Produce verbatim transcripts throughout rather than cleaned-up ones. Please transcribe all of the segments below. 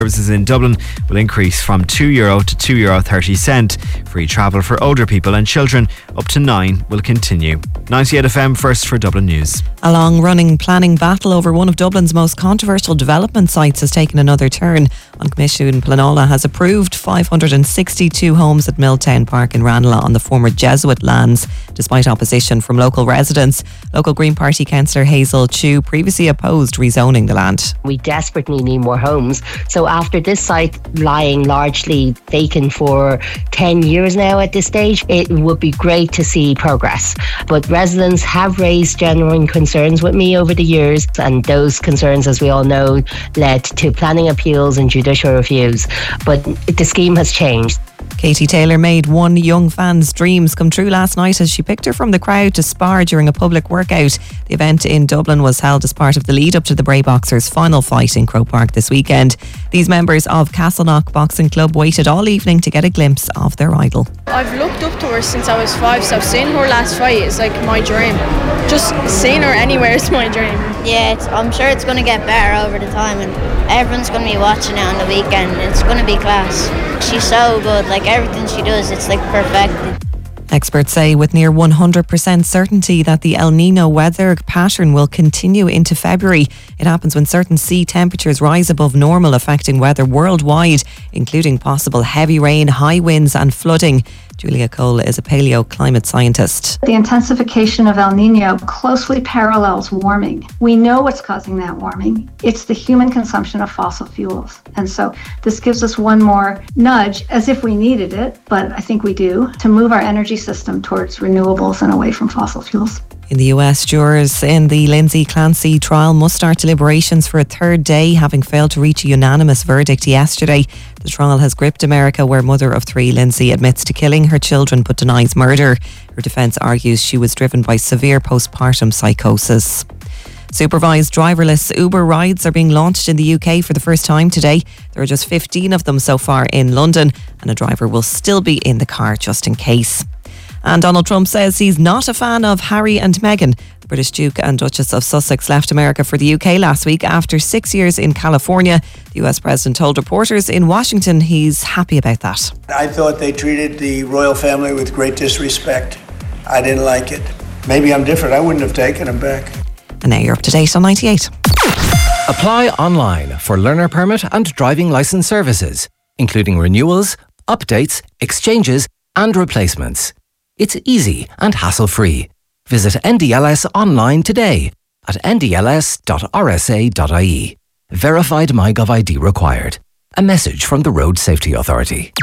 Services in Dublin will increase from two euro to two euro thirty cent. Free travel for older people and children up to nine will continue. ninety-eight F M, first for Dublin News. A long-running planning battle over one of Dublin's most controversial development sites has taken another turn. On Commission, Planola has approved five hundred sixty-two homes at Milltown Park in Ranelagh on the former Jesuit lands, despite opposition from local residents. Local Green Party councillor Hazel Chu previously opposed rezoning the land. We desperately need more homes. So after this site lying largely vacant for ten years now at this stage, it would be great to see progress. But residents have raised genuine concerns with me over the years, and those concerns, as we all know, led to planning appeals and judicial reviews. But the scheme has changed. Katie Taylor made one young fan's dreams come true last night as she picked her from the crowd to spar during a public workout. The event in Dublin was held as part of the lead up to the Bray Boxers' final fight in Croke Park this weekend. These members of Castleknock Boxing Club waited all evening to get a glimpse of their idol. I've looked up to her since I was five, so seeing her last fight is like my dream. Just seeing her anywhere is my dream. Yeah, it's, I'm sure it's going to get better over the time, and everyone's going to be watching it on the weekend. It's going to be class. She's so good, like everything she does, it's like perfect. Experts say with near one hundred percent certainty that the El Nino weather pattern will continue into February. It happens when certain sea temperatures rise above normal, affecting weather worldwide, including possible heavy rain, high winds and flooding. Julia Cole is a paleoclimate scientist. The intensification of El Nino closely parallels warming. We know what's causing that warming. It's the human consumption of fossil fuels. And so this gives us one more nudge, as if we needed it, but I think we do, to move our energy system towards renewables and away from fossil fuels. In the U S, jurors in the Lindsay Clancy trial must start deliberations for a third day, having failed to reach a unanimous verdict yesterday. The trial has gripped America, where mother of three, Lindsay, admits to killing her children but denies murder. Her defence argues she was driven by severe postpartum psychosis. Supervised driverless Uber rides are being launched in the U K for the first time today. There are just fifteen of them so far in London, and a driver will still be in the car just in case. And Donald Trump says he's not a fan of Harry and Meghan. The British Duke and Duchess of Sussex left America for the U K last week after six years in California. The U S President told reporters in Washington he's happy about that. I thought they treated the royal family with great disrespect. I didn't like it. Maybe I'm different. I wouldn't have taken them back. And now you're up to date on ninety-eight. Apply online for learner permit and driving licence services, including renewals, updates, exchanges and replacements. It's easy and hassle-free. Visit N D L S online today at n d l s dot r s a dot i e. Verified MyGov I D required. A message from the Road Safety Authority.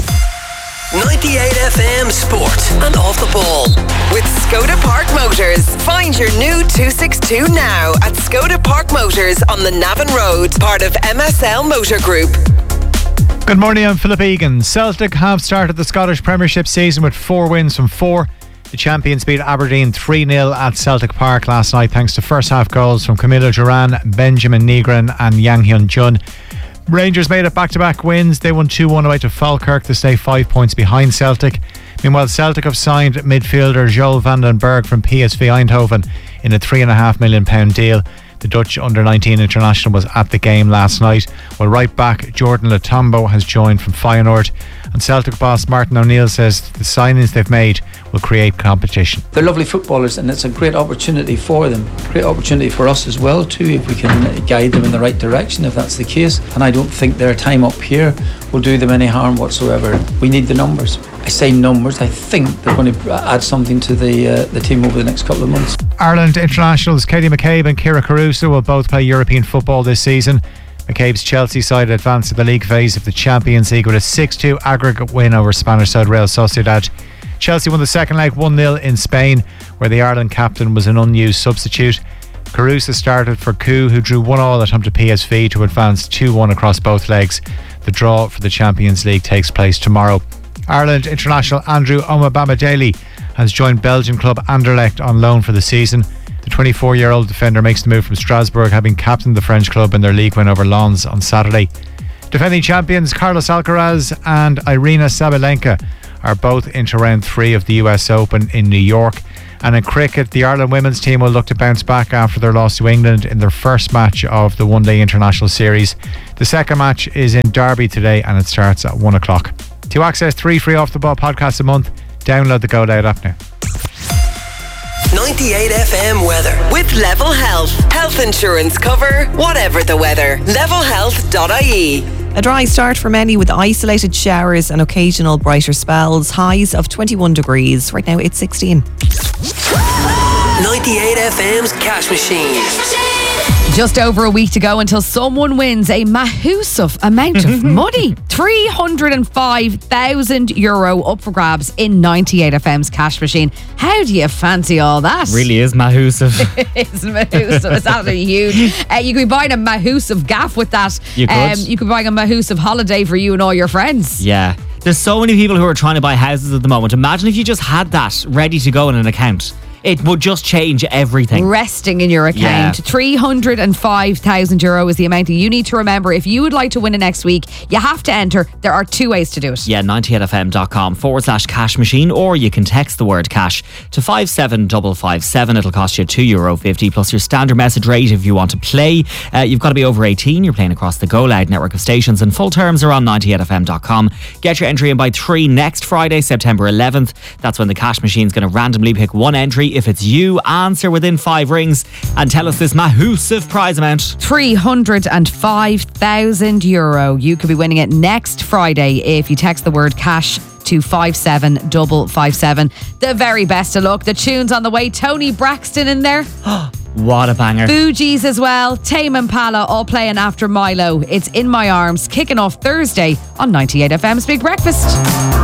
ninety-eight F M Sport and Off the Ball with Skoda Park Motors. Find your new two sixty-two now at Skoda Park Motors on the Navan Road, part of M S L Motor Group. Good morning, I'm Philip Egan. Celtic have started the Scottish Premiership season with four wins from four. The champions beat Aberdeen three nil at Celtic Park last night thanks to first half goals from Camilo Duran, Benjamin Nigren and Yang Hyun Jun. Rangers made it back-to-back wins. They won two one away to Falkirk to stay five points behind Celtic. Meanwhile, Celtic have signed midfielder Joel van den Berg from P S V Eindhoven in a three point five million pounds deal. The Dutch under nineteen international was at the game last night, while right back Jordan Latombo has joined from Feyenoord. And Celtic boss Martin O'Neill says the signings they've made will create competition. They're lovely footballers and it's a great opportunity for them. Great opportunity for us as well too, if we can guide them in the right direction, if that's the case. And I don't think their time up here will do them any harm whatsoever. We need the numbers. I say numbers, I think they're going to add something to the uh, the team over the next couple of months. Ireland internationals Katie McCabe and Ciara Caruso will both play European football this season. McCabe's Chelsea side advanced to the league phase of the Champions League with a six two aggregate win over Spanish side Real Sociedad. Chelsea won the second leg one nil in Spain, where the Ireland captain was an unused substitute. Caruso started for Coup, who drew one all at home to P S V to advance two one across both legs. The draw for the Champions League takes place tomorrow. Ireland international Andrew Omabamidele has joined Belgian club Anderlecht on loan for the season. The twenty-four-year-old defender makes the move from Strasbourg, having captained the French club in their league win over Lens on Saturday. Defending champions Carlos Alcaraz and Irina Sabalenka are both into round three of the U S Open in New York. And in cricket, the Ireland women's team will look to bounce back after their loss to England in their first match of the one-day international series. The second match is in Derby today and it starts at one o'clock. To access three free Off The Ball podcasts a month, download the Go Loud app now. ninety-eight F M weather with Level Health. Health insurance cover, whatever the weather. level health dot I E. A dry start for many with isolated showers and occasional brighter spells. Highs of twenty-one degrees. Right now it's sixteen. ninety-eight F M's Cash Machine. Just over a week to go until someone wins a massive amount of money. three hundred five thousand euro up for grabs in ninety-eight F M's Cash Machine. How do you fancy all that? Really is massive. It's massive. It's absolutely huge. Uh, you could be buying a massive gaff with that. You could. Um, you could be buying a massive holiday for you and all your friends. Yeah. There's so many people who are trying to buy houses at the moment. Imagine if you just had that ready to go in an account. It would just change everything. Resting in your account. Yeah. three hundred five thousand euro is the amount that you need to remember. If you would like to win it next week, you have to enter. There are two ways to do it. Yeah, ninety-eight F M dot com forward slash cash machine, or you can text the word cash to five seven five five seven. It'll cost you two euro fifty plus your standard message rate if you want to play. Uh, you've got to be over eighteen. You're playing across the Go Loud network of stations, and full terms are on ninety-eight F M dot com. Get your entry in by three next Friday, September eleventh. That's when the cash machine's going to randomly pick one entry. If it's you, answer within five rings and tell us this massive prize amount. three hundred five thousand euro. You could be winning it next Friday if you text the word cash to five seven five five seven. The very best of luck. The tune's on the way. Tony Braxton in there. What a banger. Fugees as well. Tame Impala all playing after Milo. It's In My Arms, kicking off Thursday on ninety-eight F M's Big Breakfast.